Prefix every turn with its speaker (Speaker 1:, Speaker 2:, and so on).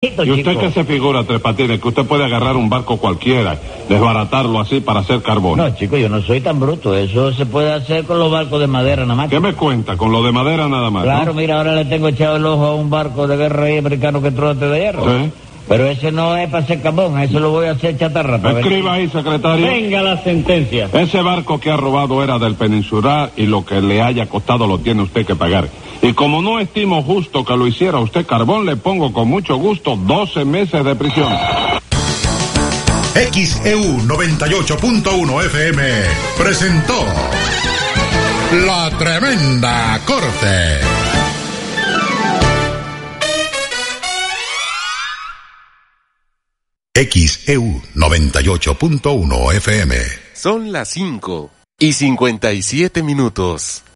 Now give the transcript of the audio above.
Speaker 1: ¿Y usted qué se figura, Tres Patines? Que usted puede agarrar un barco cualquiera, desbaratarlo así para hacer carbón.
Speaker 2: No, chico, yo no soy tan bruto. Eso se puede hacer con los barcos de madera nada más.
Speaker 1: ¿Qué me cuenta? Con lo de madera nada más.
Speaker 2: Claro,
Speaker 1: ¿no?
Speaker 2: mira, ahora le tengo echado el ojo a un barco de guerra ahí americano que trote de hierro.
Speaker 1: ¿Sí?
Speaker 2: Pero ese no es para hacer carbón, eso lo voy a hacer chatarra.
Speaker 1: Escriba ahí, secretario.
Speaker 2: Venga la sentencia.
Speaker 1: Ese barco que ha robado era del Peninsular y lo que le haya costado lo tiene usted que pagar. Y como no estimo justo que lo hiciera usted carbón, le pongo con mucho gusto 12 meses de prisión.
Speaker 3: XEU 98.1 FM presentó La Tremenda Corte. XEU 98.1 FM.
Speaker 4: Son las 5:57.